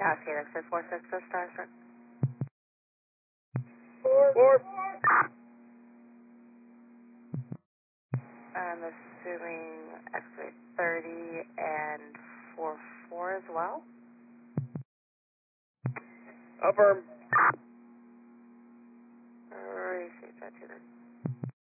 Cascade X-ray 46, Star Trek. 4. I'm assuming X-ray 30 and 44 as well. Affirm. Receive that to the